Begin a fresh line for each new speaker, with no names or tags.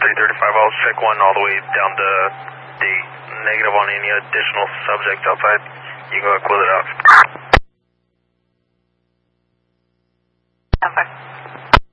335, I'll check 1 all the way down to date. Negative on any additional subjects outside. You go close it out.
Okay.